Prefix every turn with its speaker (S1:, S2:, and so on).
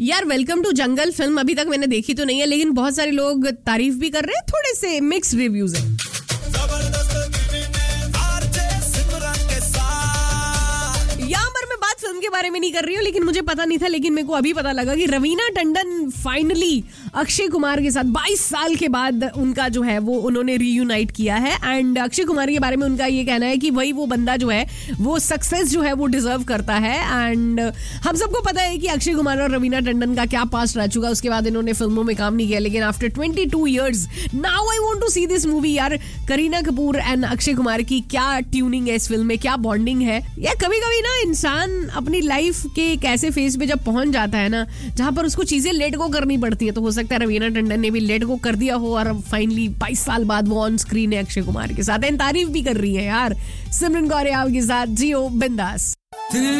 S1: यार welcome to jungle film अभी तक मैंने देखी तो नहीं है, लेकिन बहुत सारे लोग तारीफ भी कर रहे हैं, थोड़े से मिक्स रिव्यूज हैं। यहाँ पर मैं बात फिल्म के बारे में नहीं कर रही हूँ, लेकिन मुझे पता नहीं था, लेकिन मेरे को अभी पता लगा कि रवीना टंडन फाइनली अक्षय कुमार के साथ 22 साल के बाद उनका जो है वो उन्होंने रीयूनाइट किया है। एंड अक्षय कुमार के बारे में उनका ये कहना है कि वही वो बंदा जो है वो सक्सेस जो है वो डिजर्व करता है। एंड हम सबको पता है कि अक्षय कुमार और रवीना टंडन का क्या पास्ट रह चुका, उसके बाद इन्होंने फिल्मों में काम नहीं किया, लेकिन after 22 years now I want to see this movie. यार करीना कपूर एंड अक्षय कुमार की क्या ट्यूनिंग है इस फिल्म में, क्या बॉन्डिंग है। या कभी कभी ना इंसान अपनी लाइफ के एक ऐसे फेज पे जब पहुंच जाता है ना जहां पर उसको चीजें लेट गो करनी पड़ती है, तो हो सकता है रवीना टंडन ने भी लेट गो कर दिया हो और फाइनली 22 साल बाद वो ऑन स्क्रीन है अक्षय कुमार के साथ। एंड तारीफ भी कर रही है यार सिमरन कौर के साथ। जियो बिंदास।